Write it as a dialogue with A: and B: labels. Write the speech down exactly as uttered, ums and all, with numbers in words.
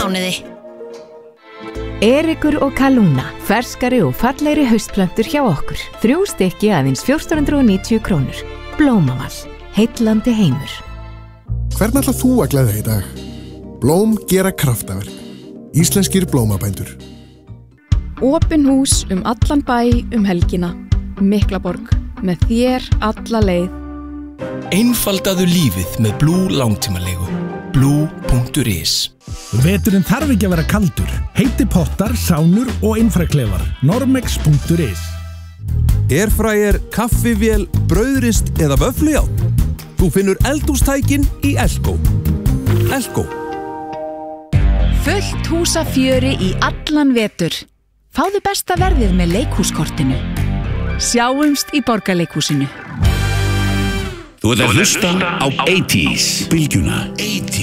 A: mánuði.
B: Erikur og Kalúna, ferskari og fallegri haustplöntur hjá okkur. Þrjú stykki aðeins fjórtán hundruð og níutíu krónur. Blómavall, heillandi heimur.
C: Hvern ætlar þú að gleðja í dag? Blóm gera kraftaverk. Íslenskir blómabændur.
D: Opin hús um allan bæ um helgina. Miklaborg, með þér alla leið.
E: Einfaldaðu lífið með Blue langtímalegu. blue punktur is.
F: Veturinn þarf ekki að vera kaldur. Heiti pottar, sánur og infraklefar. Normex punktur is.
G: Airfryer, kaffivél, brauðrist eða vöfflujárn? Þú finnur eldhústækin í Elko. Elko.
H: Fullt húsafjöri í allan vetur. Fáðu besta verðið með leikhúskortinu. Sjáumst í Borgarleikhúsinu.
I: Þú ert að hlusta á eighties bylgjuna.